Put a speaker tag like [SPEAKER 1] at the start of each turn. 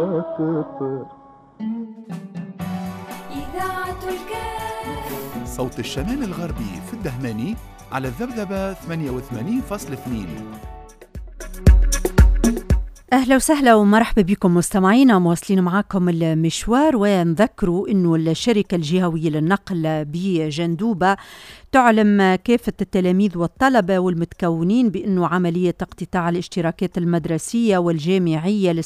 [SPEAKER 1] إذاعة الكاف
[SPEAKER 2] صوت الشمال الغربي في الدهماني على الذبذبة 88.2.
[SPEAKER 3] أهلا وسهلا ومرحبا بكم مستمعينا، مواصلين معكم المشوار. ونذكروا أنه الشركة الجهوية للنقل بجندوبة تعلم كافة التلاميذ والطلبة والمتكونين بأنه عملية اقتطاع الاشتراكات المدرسية والجامعية